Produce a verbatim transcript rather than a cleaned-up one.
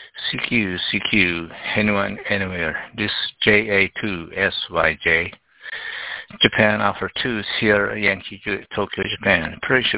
C Q, C Q, anyone, anywhere. This J A two S Y J. Japan Alpha two, Sierra Yankee, Tokyo, Japan. Pretty sure